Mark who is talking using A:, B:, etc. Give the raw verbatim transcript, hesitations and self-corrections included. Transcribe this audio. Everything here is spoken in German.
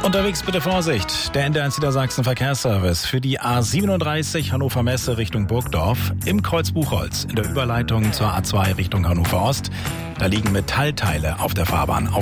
A: Unterwegs bitte Vorsicht. Der N D eins Niedersachsen Verkehrsservice für die A siebenunddreißig Hannover Messe Richtung Burgdorf im Kreuz Buchholz in der Überleitung zur A zwei Richtung Hannover Ost. Da liegen Metallteile auf der Fahrbahn.